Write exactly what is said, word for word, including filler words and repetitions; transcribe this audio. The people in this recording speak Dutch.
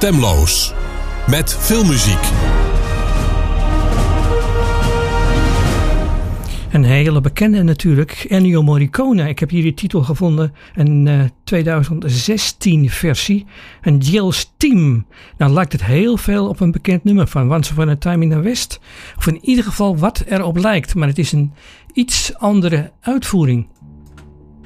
Stemloos. Met veel muziek. Een hele bekende natuurlijk, Ennio Morricone. Ik heb hier de titel gevonden, een uh, twintig zestien versie. Een Jill's Team. Nou lijkt het heel veel op een bekend nummer van Once Upon a Time in the West. Of in ieder geval wat erop lijkt, maar het is een iets andere uitvoering.